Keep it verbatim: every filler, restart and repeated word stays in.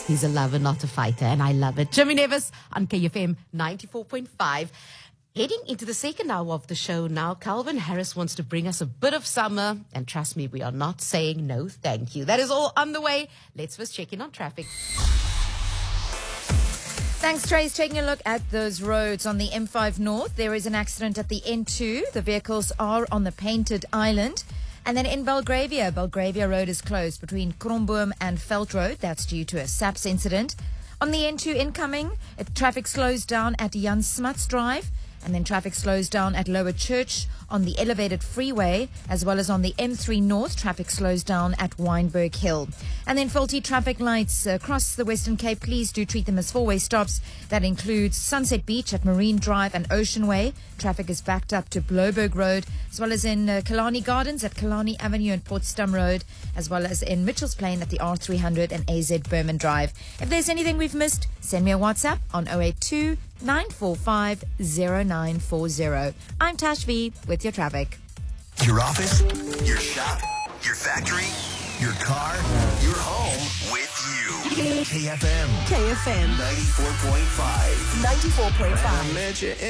He's a lover, not a fighter, and I love it. Jimmy Nevis on K F M ninety-four point five. Heading into the second hour of the show now, Calvin Harris wants to bring us a bit of summer. And trust me, we are not saying no thank you. That is all on the way. Let's first check in on traffic. Thanks, Trace. Taking a look at those roads on the M five North. There is an accident at the N two. The vehicles are on the Painted Island. And then in Belgravia, Belgravia Road is closed between Kromboom and Veld Road. That's due to a S A P S incident. On the N two incoming, traffic slows down at Jan Smuts Drive. And then traffic slows down at Lower Church on the elevated freeway, as well as on the M three North. Traffic slows down at Weinberg Hill. And then faulty traffic lights across the Western Cape. Please do treat them as four-way stops. That includes Sunset Beach at Marine Drive and Ocean Way. Traffic is backed up to Bloberg Road, as well as in uh, Killarney Gardens at Killarney Avenue and Portsdam Road, as well as in Mitchell's Plain at the R three hundred and A Z Berman Drive. If there's anything we've missed, send me a WhatsApp on oh eight two, nine four five, oh nine four oh. I'm Tash V with your traffic. Your office, your shop, your factory, your car, your home with you. K F M. K F M ninety-four point five. ninety-four point five.